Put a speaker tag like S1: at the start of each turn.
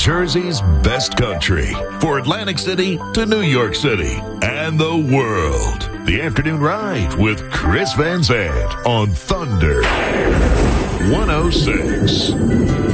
S1: Jersey's best country. For Atlantic City to New York City and the world. The Afternoon Ride with Chris Van Zandt on Thunder 106.